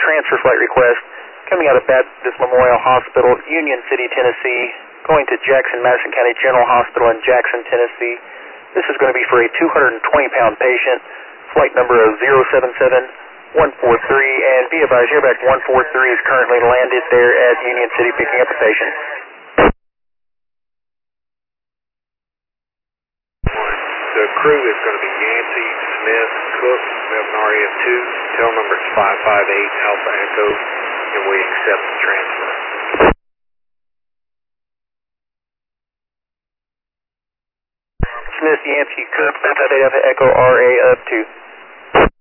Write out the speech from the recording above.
transfer flight request coming out of Baptist Memorial Hospital, Union City, Tennessee, going to Jackson Madison County General Hospital in Jackson, Tennessee. This is going to be for a 220-pound patient, flight number of 077143, and be advised, airback 143 is currently landed there at Union City picking up a patient. The crew is going to be Yancey, Smith, Cook. We have an RAF-2. Tail number is 558 Alpha Echo, and we accept the transfer. Smith, Yancey, Cook, 558 Alpha Echo, RA up to.